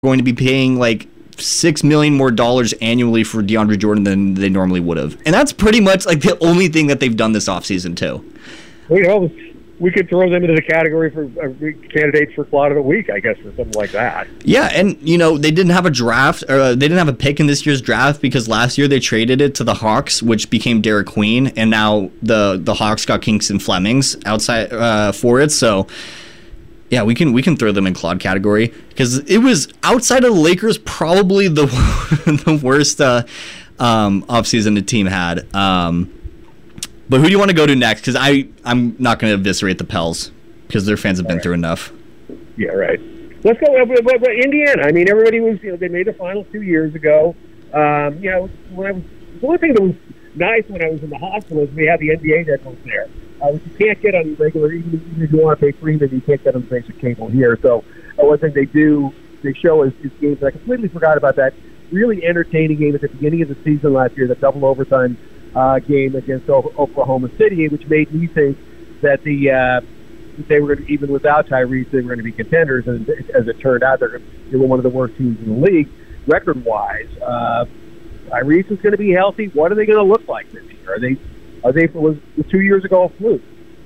going to be paying like $6 million more annually for DeAndre Jordan than they normally would have. And that's pretty much like the only thing that they've done this offseason too. Well, we could throw them into the category for candidates for Plot of the Week, I guess, or something like that. Yeah, and, they didn't have a draft, or they didn't have a pick in this year's draft because last year they traded it to the Hawks, which became Derek Queen, and now the Hawks got Kingston Flemings outside for it, so... Yeah, we can throw them in Claude category because it was outside of the Lakers probably the the worst offseason the team had. But who do you want to go to next? Because I'm not going to eviscerate the Pels because their fans have been through enough. Yeah, right. Let's go Indiana. I mean, everybody was they made the finals 2 years ago. The only thing that was nice when I was in the hospital is we had the NBA network there. Which you can't get on regular, even if you want to pay premium, you can't get on basic cable here. So one thing they show is games, and I completely forgot about that really entertaining game at the beginning of the season last year, the double overtime game against Oklahoma City, which made me think that they were going to, even without Tyrese, they were going to be contenders. And as it turned out, they were one of the worst teams in the league record-wise. Tyrese is going to be healthy. What are they going to look like this year? Was 2 years ago a fluke?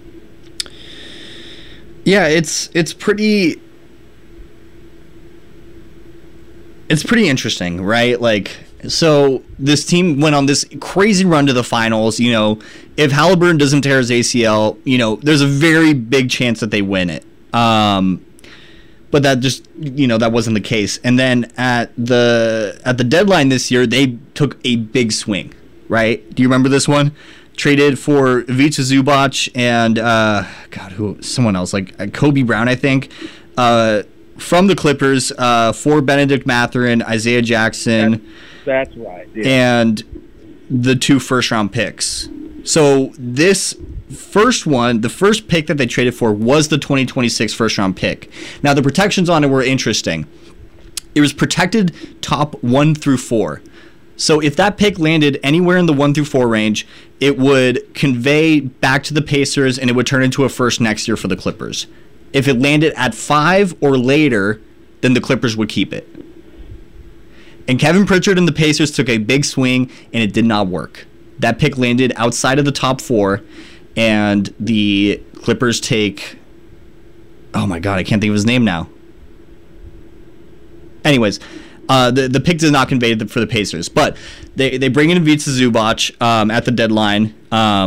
Yeah, it's pretty interesting, right? Like, so this team went on this crazy run to the finals. If Halliburton doesn't tear his ACL, there's a very big chance that they win it. But that just, that wasn't the case. And then at the deadline this year, they took a big swing, right? Do you remember this one? Traded for Ivica Zubac and someone else, like Kobe Brown, I think, from the Clippers, for Benedict Mathurin, Isaiah Jackson. That's right. Yeah. And the 2 first-round picks. So this first one, the first pick that they traded for was the 2026 first-round pick. Now, the protections on it were interesting. It was protected top 1 through 4. So if that pick landed anywhere in the 1 through 4 range, it would convey back to the Pacers and it would turn into a first next year for the Clippers. If it landed at 5 or later, then the Clippers would keep it. And Kevin Pritchard and the Pacers took a big swing and it did not work. That pick landed outside of the top 4 and the Clippers take... Oh my God, I can't think of his name now. Anyways... The pick does not convey for the Pacers, but they bring in Ivica Zubac at the deadline.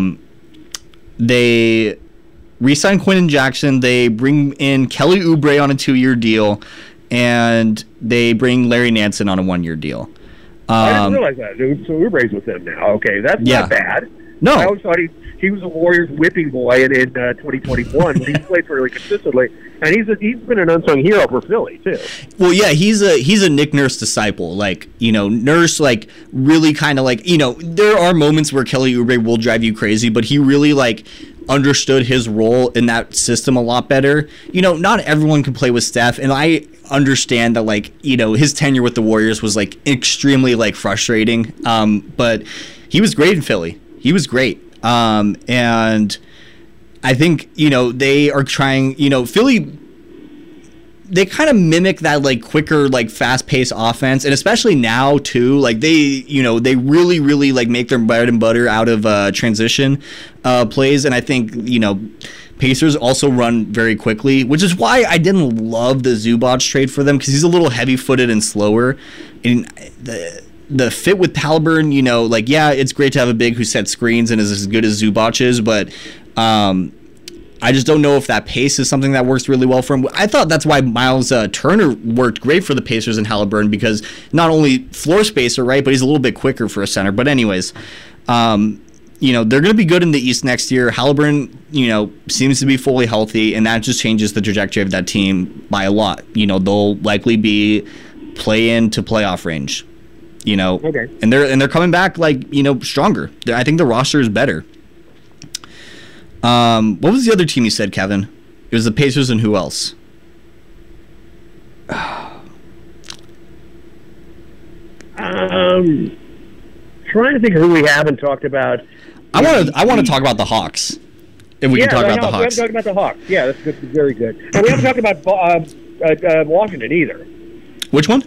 They re-sign Quentin Jackson. They bring in Kelly Oubre on a 2-year deal, and they bring Larry Nance on a 1-year deal. I didn't realize that. So Oubre's with them now. Okay, that's not bad. No. I always thought he was a Warriors whipping boy in 2021. He played really consistently, and he's been an unsung hero for Philly too. Well, yeah, he's a Nick Nurse disciple. Like, Nurse, like, really kind of like, there are moments where Kelly Oubre will drive you crazy, but he really like understood his role in that system a lot better. Not everyone can play with Steph, and I understand that, like, his tenure with the Warriors was like extremely like frustrating. But he was great in Philly. He was great. And I think, they are trying, Philly, they kind of mimic that like quicker, like fast-paced offense. And especially now too, like they really, really like make their bread and butter out of transition plays. And I think, Pacers also run very quickly, which is why I didn't love the Zubac trade for them, because he's a little heavy-footed and slower. And the fit with Halliburton, it's great to have a big who sets screens and is as good as Zubac is, but I just don't know if that pace is something that works really well for him. I thought that's why Miles Turner worked great for the Pacers and Halliburton, because not only floor spacer, right, but he's a little bit quicker for a center. But anyways, they're going to be good in the East next year. Halliburton, seems to be fully healthy, and that just changes the trajectory of that team by a lot. They'll likely be play-in to playoff range. Okay. And they're coming back like, stronger. I think the roster is better. What was the other team you said, Kevin? It was the Pacers and who else? Trying to think of who we haven't talked about. I want to talk about the Hawks. If we can talk about the Hawks. We haven't talked about the Hawks. Yeah, that's good, very good. And we haven't talked about Washington either. Which one?